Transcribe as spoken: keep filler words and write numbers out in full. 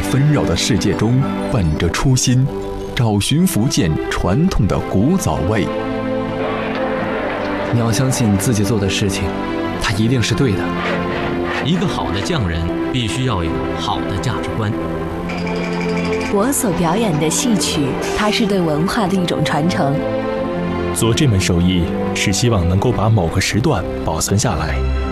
纷扰的世界中，本着初心，找寻福建传统的古早味。 你要相信自己做的事情，它一定是对的。 一个好的匠人必须要有好的价值观。 我所表演的戏曲，它是对文化的一种传承。 做这门手艺是希望能够把某个时段保存下来。